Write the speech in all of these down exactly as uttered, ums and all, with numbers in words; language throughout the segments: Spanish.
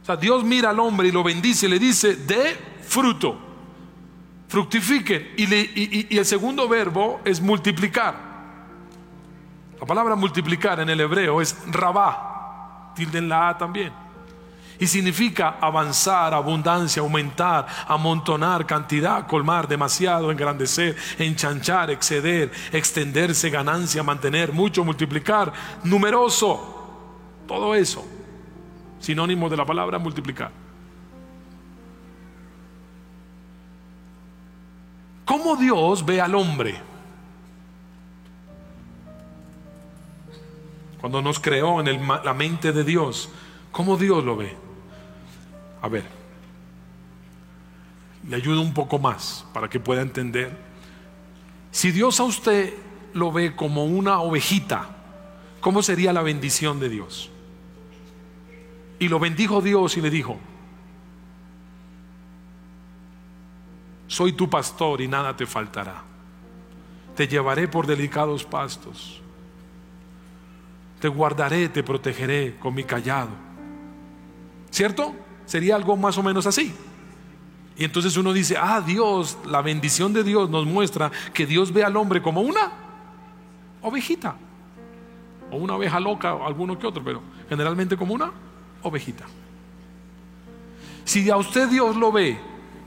O sea, Dios mira al hombre y lo bendice y le dice: de fruto, fructifiquen. Y, le, y, y el segundo verbo es multiplicar. La palabra multiplicar en el hebreo es rabá, tilde en la A también, y significa avanzar, abundancia, aumentar, amontonar, cantidad, colmar, demasiado, engrandecer, enchanchar, exceder, extenderse, ganancia, mantener, mucho, multiplicar, numeroso. Todo eso, sinónimo de la palabra multiplicar. ¿Cómo Dios ve al hombre? Cuando nos creó en el, la mente de Dios, ¿cómo Dios lo ve? A ver, le ayudo un poco más para que pueda entender. Si Dios a usted lo ve como una ovejita, ¿cómo sería la bendición de Dios? Y lo bendijo Dios y le dijo: soy tu pastor y nada te faltará. Te llevaré por delicados pastos. Te guardaré, te protegeré con mi cayado. ¿Cierto? Sería algo más o menos así. Y entonces uno dice: ah, Dios, la bendición de Dios nos muestra que Dios ve al hombre como una ovejita, o una oveja loca, o alguno que otro, pero generalmente como una ovejita. Si a usted Dios lo ve,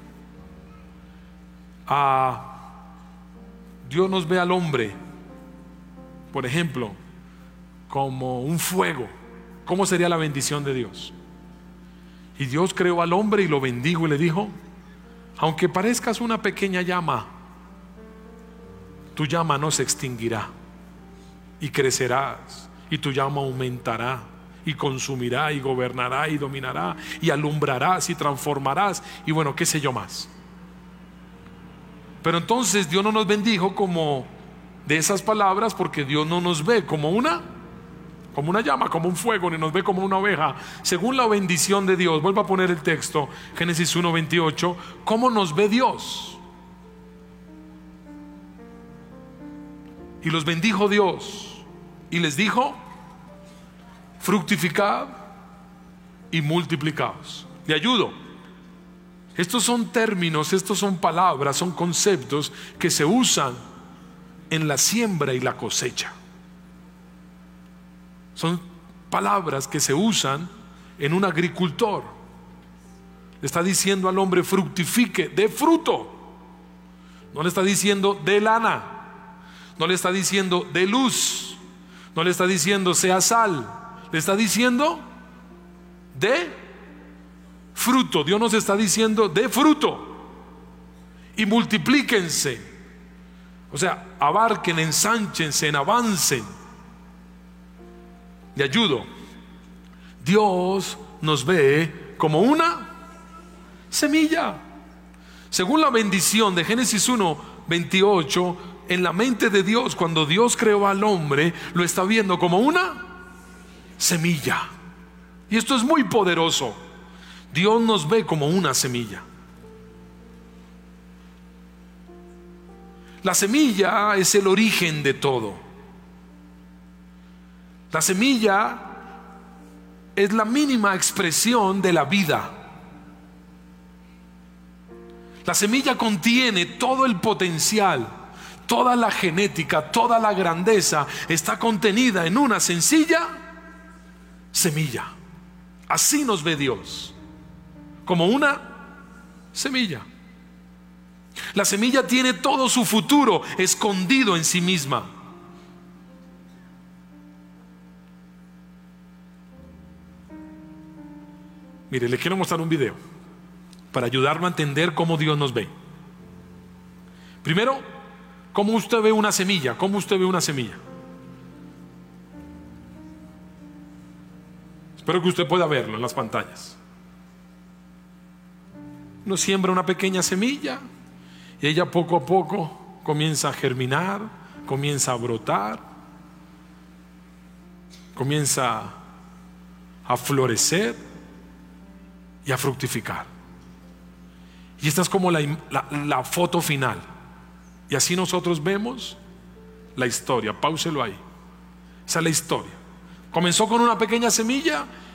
a Dios nos ve al hombre, por ejemplo, como un fuego, ¿cómo sería la bendición de Dios? Y Dios creó al hombre y lo bendijo y le dijo: aunque parezcas una pequeña llama, tu llama no se extinguirá, y crecerás, y tu llama aumentará, y consumirá, y gobernará, y dominará, y alumbrarás, y transformarás, y bueno, qué sé yo más. Pero entonces Dios no nos bendijo como de esas palabras, porque Dios no nos ve como una como una llama, como un fuego, ni nos ve como una oveja. Según la bendición de Dios, vuelvo a poner el texto, Génesis uno veintiocho. ¿Cómo nos ve Dios? Y los bendijo Dios y les dijo: fructificad y multiplicaos. Le ayudo. Estos son términos, estos son palabras, son conceptos que se usan en la siembra y la cosecha. Son palabras que se usan en un agricultor. Le está diciendo al hombre: fructifique, dé fruto. No le está diciendo dé lana, no le está diciendo dé luz, no le está diciendo sea sal, le está diciendo dé fruto. Dios nos está diciendo dé fruto y multiplíquense. O sea, abarquen, ensánchense, avancen. Le ayudo. Dios nos ve como una semilla. Según la bendición de Génesis uno veintiocho, en la mente de Dios, cuando Dios creó al hombre, lo está viendo como una semilla. Y esto es muy poderoso. Dios nos ve como una semilla. La semilla es el origen de todo. La semilla es la mínima expresión de la vida. La semilla contiene todo el potencial, toda la genética, toda la grandeza está contenida en una sencilla semilla. Así nos ve Dios, como una semilla. La semilla tiene todo su futuro escondido en sí misma. Mire, le quiero mostrar un video para ayudarme a entender cómo Dios nos ve. Primero, cómo usted ve una semilla. ¿Cómo usted ve una semilla? Espero que usted pueda verlo en las pantallas. Uno siembra una pequeña semilla y ella poco a poco comienza a germinar, comienza a brotar, comienza a florecer y a fructificar. Y esta es como la, la, la foto final. Y así nosotros vemos la historia. Páuselo ahí. Esa es la historia. Comenzó con una pequeña semilla